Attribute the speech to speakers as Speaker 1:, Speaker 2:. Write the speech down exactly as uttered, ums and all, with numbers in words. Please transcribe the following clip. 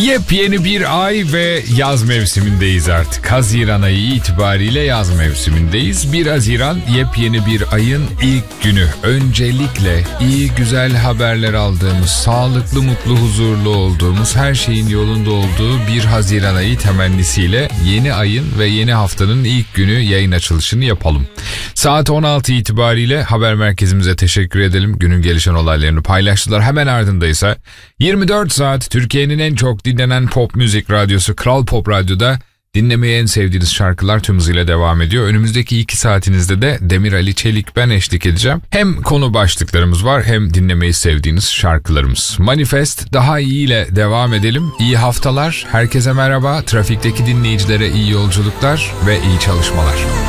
Speaker 1: Yepyeni bir ay ve yaz mevsimindeyiz artık. Haziran ayı itibariyle yaz mevsimindeyiz. bir Haziran yepyeni bir ayın ilk günü. Öncelikle iyi güzel haberler aldığımız, sağlıklı, mutlu, huzurlu olduğumuz, her şeyin yolunda olduğu bir Haziran ayı temennisiyle yeni ayın ve yeni haftanın ilk günü yayın açılışını yapalım. Saat on altı itibariyle haber merkezimize teşekkür edelim. Günün gelişen olaylarını paylaştılar. Hemen ardındaysa yirmi dört saat Türkiye'nin en çok dinlenen pop müzik radyosu Kral Pop Radyo'da dinlemeye en sevdiğiniz şarkılar tüm hızıyla devam ediyor. Önümüzdeki iki saatinizde de Demir Ali Çelik ben eşlik edeceğim. Hem konu başlıklarımız var hem dinlemeyi sevdiğiniz şarkılarımız. Manifest daha iyi ile devam edelim. İyi haftalar, herkese merhaba, trafikteki dinleyicilere iyi yolculuklar ve iyi çalışmalar.